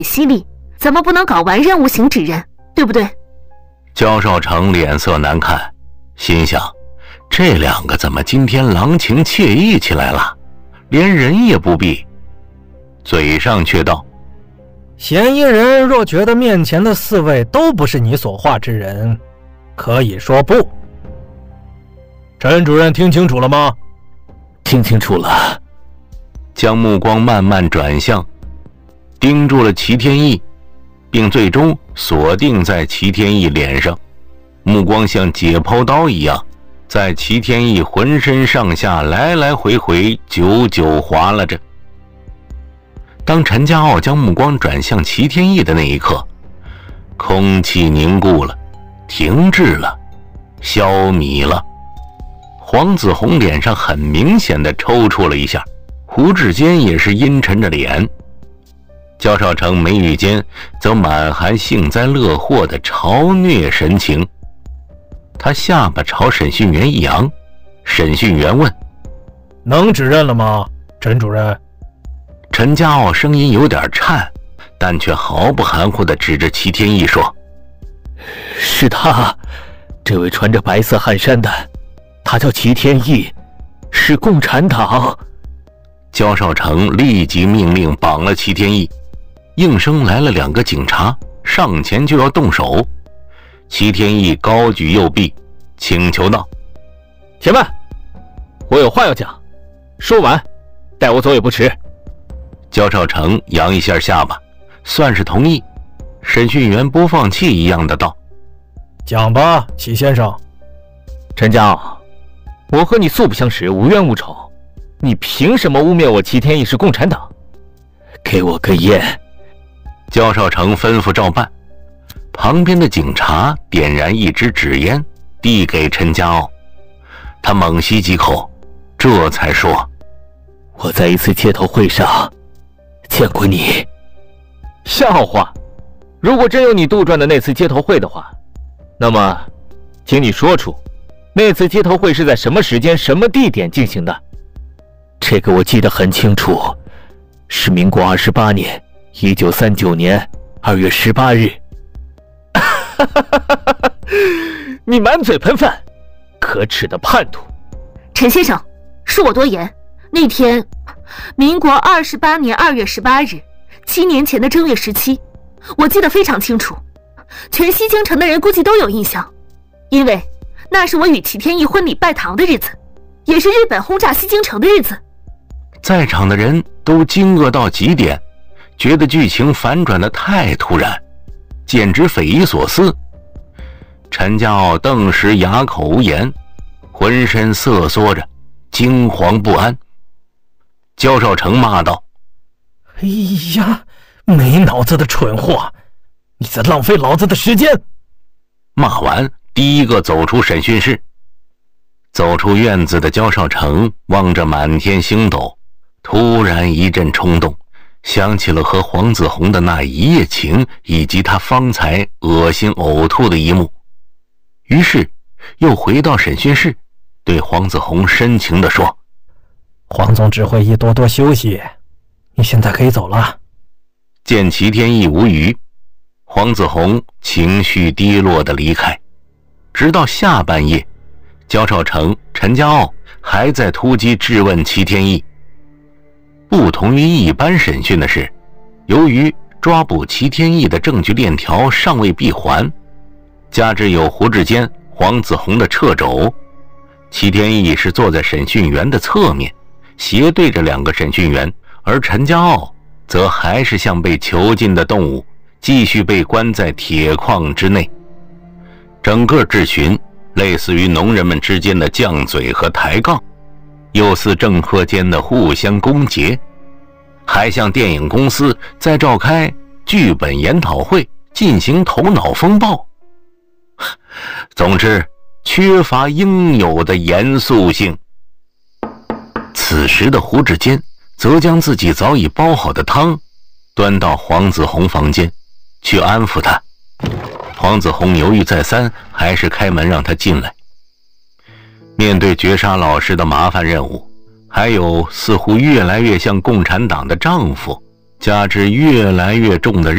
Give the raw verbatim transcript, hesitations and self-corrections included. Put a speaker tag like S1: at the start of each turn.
S1: 犀利，咱们不能搞完任务型指认，对不对？
S2: 焦少成脸色难看，心想这两个怎么今天郎情妾意起来了，连人也不避，嘴上却道：
S3: 嫌疑人若觉得面前的四位都不是你所化之人，可以说不。陈主任听清楚了吗？
S4: 听清楚了。
S2: 将目光慢慢转向，盯住了齐天意，并最终锁定在齐天意脸上，目光像解剖刀一样在齐天意浑身上下来来回回久久划拉着。当陈家傲将目光转向齐天意的那一刻，空气凝固了，停滞了，消弭了。黄子红脸上很明显的抽搐了一下，胡志坚也是阴沉着脸，焦少成眉宇间则满含幸灾乐祸的嘲谑神情。他下巴朝审讯员一扬，审讯员问：
S3: 能指认了吗，陈主任？
S2: 陈家傲声音有点颤，但却毫不含糊地指着齐天意说：
S4: 是他，这位穿着白色汗衫的，他叫齐天意，是共产党。
S2: 焦少成立即命令绑了齐天意，应声来了两个警察，上前就要动手。齐天意高举右臂，请求道：
S4: 且慢，我有话要讲，说完带我走也不迟。
S2: 焦少成扬一下下巴，算是同意。审讯员不放弃一样的道：
S3: 讲吧，齐先生。
S4: 陈家傲，我和你素不相识，无冤无仇，你凭什么污蔑我齐天意是共产党？给我根烟。
S2: 焦少成吩咐照办。旁边的警察点燃一支纸烟，递给陈家傲。他猛吸几口，这才说：
S4: 我在一次街头会上见过你。笑话，如果真有你杜撰的那次街头会的话，那么请你说出那次街头会是在什么时间什么地点进行的。这个我记得很清楚，是民国二十八年一九三九年二月十八日。你满嘴喷饭，可耻的叛徒！
S1: 陈先生，恕我多言，那天民国二十八年二月十八日，七年前的正月十七，我记得非常清楚，全西京城的人估计都有印象，因为那是我与齐天意婚礼拜堂的日子，也是日本轰炸西京城的日子。
S2: 在场的人都惊愕到极点，觉得剧情反转得太突然，简直匪夷所思。陈家傲顿时哑口无言，浑身瑟缩着，惊惶不安。焦少成骂道：
S3: 哎呀，没脑子的蠢货，你在浪费老子的时间！
S2: 骂完，第一个走出审讯室。走出院子的焦少成望着满天星斗，突然一阵冲动，想起了和黄子红的那一夜情，以及他方才恶心呕吐的一幕。于是又回到审讯室，对黄子红深情地说：
S3: 黄总只会一多多休息，你现在可以走了。
S2: 见齐天意无语，黄子红情绪低落地离开。直到下半夜，焦少成、陈家傲还在突击质问齐天意。不同于一般审讯的是，由于抓捕齐天意的证据链条尚未闭环，加之有胡志坚、黄子红的掣肘，齐天意是坐在审讯员的侧面，斜对着两个审讯员，而陈家傲则还是像被囚禁的动物，继续被关在铁框之内。整个质询类似于农人们之间的犟嘴和抬杠，又似政客间的互相攻讦，还像电影公司在召开剧本研讨会进行头脑风暴。总之，缺乏应有的严肃性。此时的胡志坚则将自己早已煲好的汤端到黄子红房间去安抚他。黄子红犹豫再三，还是开门让他进来。面对绝杀老师的麻烦任务，还有似乎越来越像共产党的丈夫，加之越来越重的